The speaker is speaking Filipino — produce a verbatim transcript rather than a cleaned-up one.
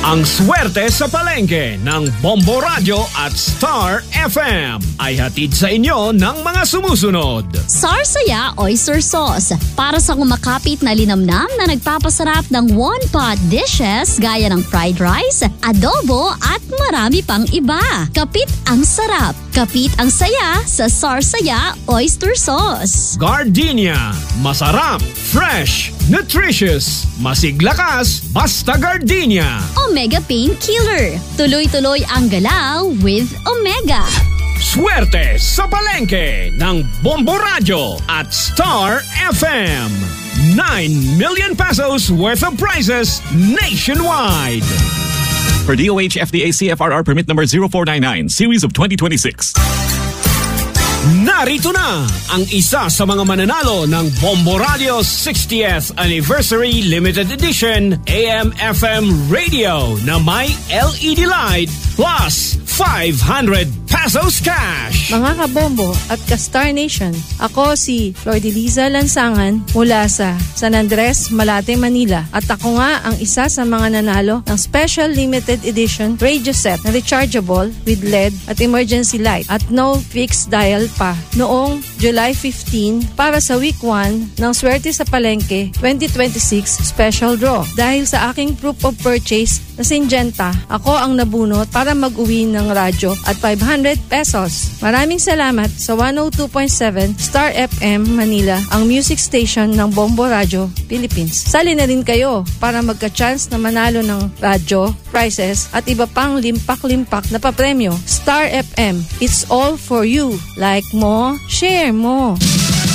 Ang swerte sa palengke ng Bombo Radio at Star F M ay hatid sa inyo ng mga sumusunod. Sarsaya Oyster Sauce, para sa kumakapit na linamnam na nagpapasarap ng one-pot dishes gaya ng fried rice, adobo at marami pang iba. Kapit ang sarap, kapit ang saya sa Sarsaya Oyster Sauce. Gardenia, masarap, fresh, nutritious, masiglakas, basta Gardenia. Omega Pain Killer, tuloy-tuloy ang galaw with Omega. Swerte sa palengke ng Bombo Radio at Star F M. nine million pesos worth of prizes nationwide. For D O H F D A C F R R permit number zero four nine nine, series of twenty twenty-six. Narito na ang isa sa mga mananalo ng Bombo Radio sixtieth Anniversary Limited Edition A M F M Radio na may L E D light plus five hundred pesos cash. Mga kabombo at ka-Star Nation, ako si Flordeliza Lansangan mula sa San Andres, Malate, Manila. At ako nga ang isa sa mga nanalo ng Special Limited Edition radio set na rechargeable with L E D at emergency light at no fixed dial pa noong July fifteenth para sa week one ng Swerte sa Palengke twenty twenty-six special draw. Dahil sa aking proof of purchase na Syngenta, ako ang nabunot para mag-uwi ng radyo at five hundred pesos. Maraming salamat sa one oh two point seven Star F M Manila, ang music station ng Bombo Radio Philippines. Sali na rin kayo para magka-chance na manalo ng radyo, prizes at iba pang limpak-limpak na papremyo. Star F M, it's all for you. Like mo, share mo.